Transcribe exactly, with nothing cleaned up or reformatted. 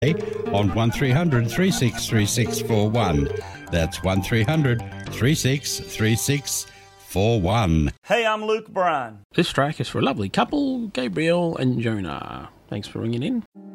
on one three hundred three six three six four one. That's one three hundred three six three six four one. Hey, I'm Luke Bryan. This track is for a lovely couple, Gabriel and Jonah. Thanks for ringing in.